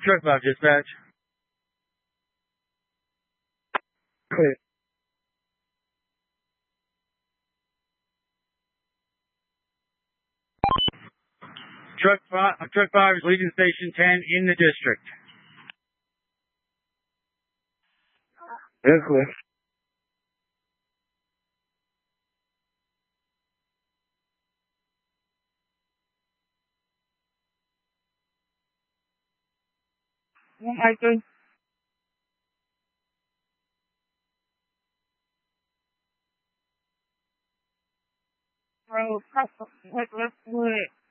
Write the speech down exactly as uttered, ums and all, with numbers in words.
Truck five, dispatch. Clear. Truck five, truck five is leaving station ten in the district. That's clear. I think. Bro, let's do it.